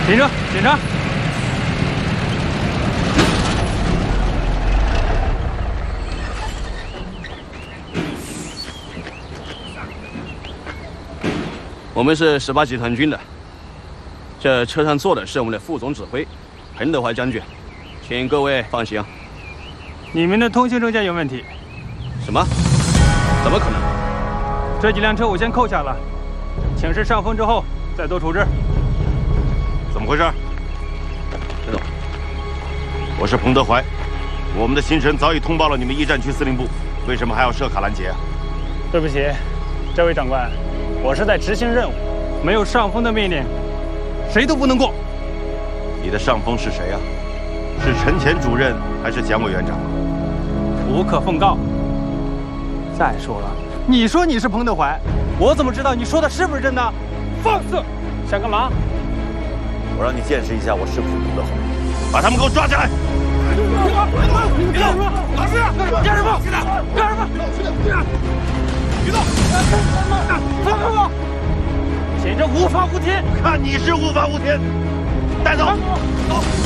停车，检查。 我们是18集团军的，这车上坐的是我们的副总指挥彭德怀将军，请各位放行。 你们的通行证件有问题。 什么？怎么可能？ 这几辆车我先扣下了，请示上峰之后再做处置。 怎么回事？ 陈总， 我是彭德怀，我们的行程早已通报了你们1战区司令部，为什么还要设卡拦截啊？ 对不起，这位长官，我是在执行任务，没有上峰的命令，谁都不能过。 你的上峰是谁啊？是陈前主任还是蒋委员长？ 无可奉告。再说了，你说你是彭德怀，我怎么知道你说的是不是真的？放肆！想干嘛？ 我让你见识一下我是不是彭德怀，把他们给我抓起来！ 别动！老师，干什么？干什么？别动！放开我！简直无法无天！ 看你是无法无天！带走！走！